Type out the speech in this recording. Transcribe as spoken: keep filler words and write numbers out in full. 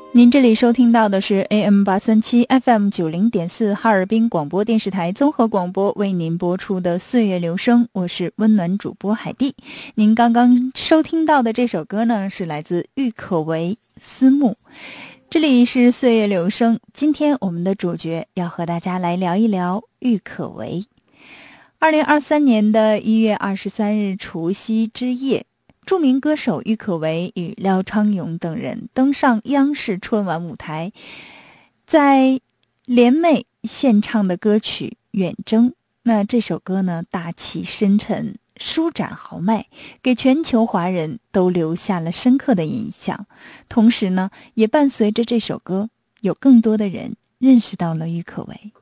您这里收听到的是 A M 八三七 F M 九零点四 哈尔滨广播电视台综合广播为您播出的岁月留声，我是温暖主播海蒂。您刚刚收听到的这首歌呢，是来自郁可唯《思慕》。这里是岁月留声，今天我们的主角要和大家来聊一聊郁可唯。二零二三年的一月二十三日除夕之夜，著名歌手郁可唯与廖昌永等人登上央视春晚舞台，在联袂献唱的歌曲《远征》。那这首歌呢，大气深沉，舒展豪迈，给全球华人都留下了深刻的印象。同时呢，也伴随着这首歌，有更多的人认识到了郁可唯。